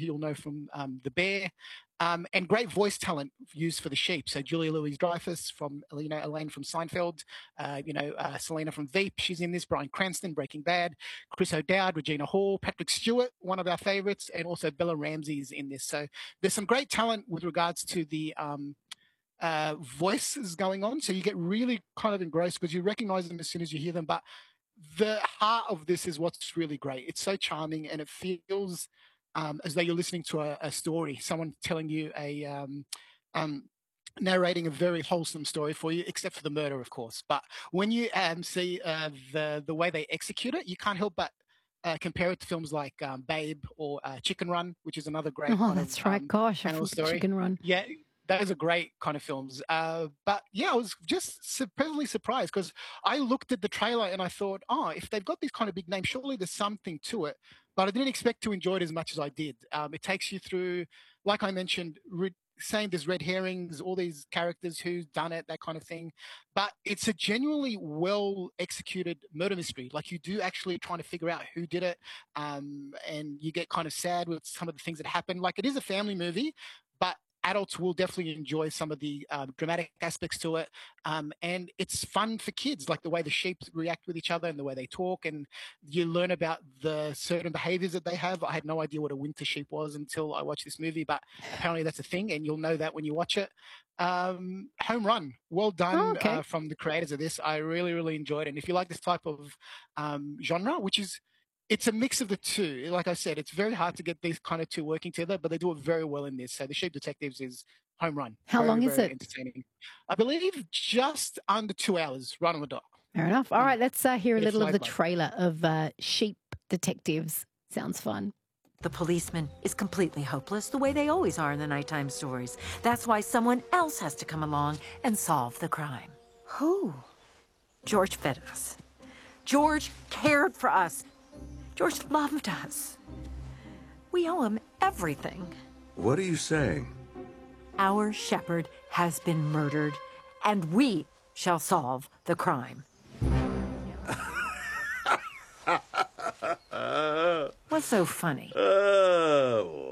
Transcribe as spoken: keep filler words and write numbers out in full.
you'll know from um, The Bear, um, and great voice talent used for the sheep. So Julia Louis-Dreyfus from, you know, Elaine from Seinfeld, uh, you know, uh, Selena from Veep, she's in this, Bryan Cranston, Breaking Bad, Chris O'Dowd, Regina Hall, Patrick Stewart, one of our favorites, and also Bella Ramsey's in this. So there's some great talent with regards to the um, uh, voices going on. So you get really kind of engrossed because you recognize them as soon as you hear them. But the heart of this is what's really great. It's so charming, and it feels um, as though you're listening to a, a story, someone telling you a um, um, narrating a very wholesome story for you, except for the murder, of course. But when you um, see uh, the the way they execute it, you can't help but uh, compare it to films like um, Babe or uh, Chicken Run, which is another great Oh, kind that's of right. um, Gosh, I animal forgot story. Chicken Run. Yeah, those are great kind of films. Uh, but yeah, I was just su- pleasantly surprised because I looked at the trailer and I thought, oh, if they've got this kind of big name, surely there's something to it. But I didn't expect to enjoy it as much as I did. Um, it takes you through, like I mentioned, re- saying there's red herrings, all these characters, who's done it, that kind of thing. But it's a genuinely well executed murder mystery. Like, you do actually trying to figure out who did it, um, and you get kind of sad with some of the things that happen. Like, it is a family movie, but adults will definitely enjoy some of the um, dramatic aspects to it. Um, and it's fun for kids, like the way the sheep react with each other and the way they talk. And you learn about the certain behaviors that they have. I had no idea what a winter sheep was until I watched this movie, but apparently that's a thing, and you'll know that when you watch it. Um, home run. Well done Oh, okay. uh, from the creators of this. I really, really enjoyed it. And if you like this type of um, genre, which is it's a mix of the two. Like I said, it's very hard to get these kind of two working together, but they do it very well in this. So The Sheep Detectives is home run. How very, long is very it? entertaining. I believe just under two hours, right on the dot. Fair enough. All Mm. right, let's uh, hear a But it little of flies the by. trailer of uh, Sheep Detectives. Sounds fun. The policeman is completely hopeless, the way they always are in the nighttime stories. That's why someone else has to come along and solve the crime. Who? George fed us. George cared for us. George loved us. We owe him everything. What are you saying? Our shepherd has been murdered, and we shall solve the crime. What's so funny? Oh.